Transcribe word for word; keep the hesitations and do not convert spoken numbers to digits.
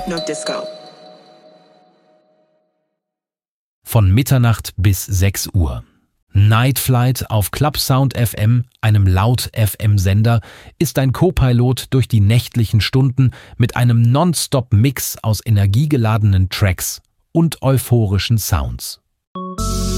techno disco. Von Mitternacht bis sechs Uhr. Night Flight auf Clubsound F M, einem Laut-F M-Sender, ist ein Co-Pilot durch die nächtlichen Stunden mit einem Non-Stop-Mix aus energiegeladenen Tracks und euphorischen Sounds.